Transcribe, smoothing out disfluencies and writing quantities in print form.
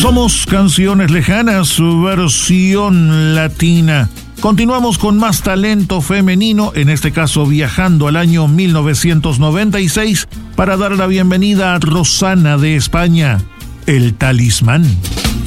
Somos Canciones Lejanas, su versión latina. Continuamos con más talento femenino, en este caso viajando al año 1996 para dar la bienvenida a Rosana de España, El Talismán.